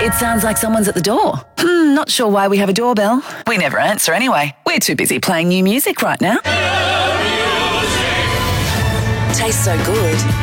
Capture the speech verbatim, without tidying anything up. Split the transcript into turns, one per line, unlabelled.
It sounds like someone's at the door. Hmm, not sure why we have a doorbell. We never answer anyway. We're too busy playing new music right now. Tastes so good.